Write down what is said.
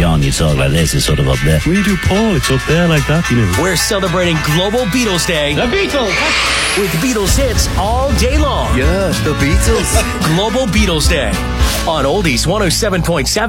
Sean, you talk like this, it's sort of up there. When you do Paul, it's up there like that, you know. We're celebrating Global Beatles Day. The Beatles! With Beatles hits all day long. Yeah, the Beatles. Global Beatles Day on Oldies 107.7.